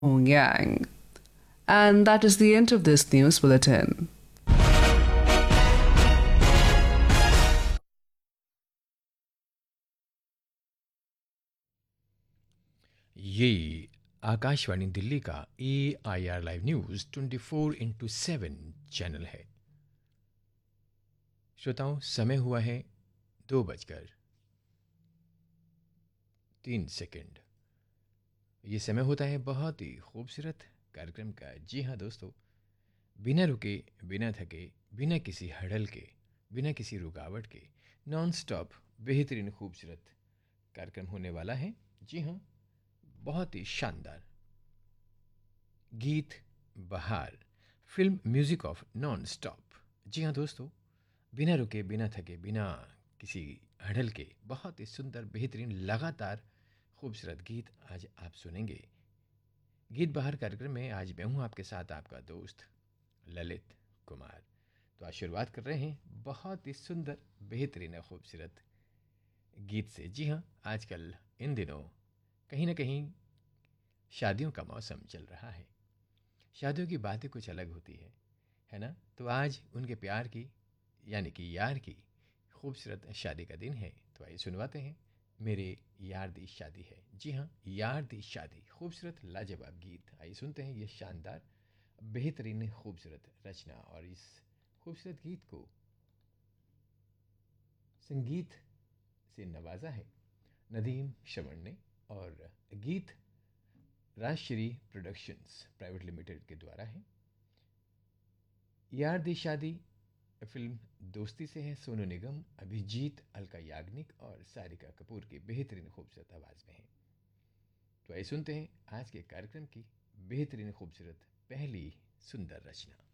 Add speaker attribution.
Speaker 1: Pyongyang. And that is the end of this news bulletin.
Speaker 2: ये आकाशवाणी दिल्ली का AIR live news 24/7 channel है। श्रोताओं, समय हुआ है 2:03। ये समय होता है बहुत ही खूबसूरत कार्यक्रम का। जी हाँ दोस्तों, बिना रुके, बिना थके, बिना किसी हड़ल के, बिना किसी रुकावट के नॉन स्टॉप बेहतरीन खूबसूरत कार्यक्रम होने वाला है। जी हाँ, बहुत ही शानदार गीत बहार, film music of non stop. जी हाँ दोस्तों, बिना रुके, बिना थके, बिना किसी हड़ल के बहुत ही सुंदर बेहतरीन लगातार खूबसूरत गीत आज आप सुनेंगे। गीत बहार कार्यक्रम में आज मैं हूँ आपके साथ, आपका दोस्त ललित कुमार। तो आज शुरुआत कर रहे हैं बहुत ही सुंदर बेहतरीन और खूबसूरत गीत से। जी हाँ, आजकल इन दिनों कहीं ना कहीं शादियों का मौसम चल रहा है। शादियों की बातें कुछ अलग होती है ना। तो आज उनके प्यार की, यानी कि यार की खूबसूरत शादी का दिन है। तो आइए सुनवाते हैं मेरे यार दी शादी है। जी हाँ, यार दी शादी, खूबसूरत लाजवाब गीत। आइए सुनते हैं ये शानदार बेहतरीन खूबसूरत रचना। और इस खूबसूरत गीत को संगीत से नवाजा है नदीम श्रवण ने, और गीत राजश्री प्रोडक्शंस प्राइवेट लिमिटेड के द्वारा है। यार दी शादी फिल्म दोस्ती से है। सोनू निगम, अभिजीत, अलका याग्निक और सारिका कपूर की बेहतरीन खूबसूरत आवाज़ में है। तो आइए सुनते हैं आज के कार्यक्रम की बेहतरीन खूबसूरत पहली सुंदर रचना।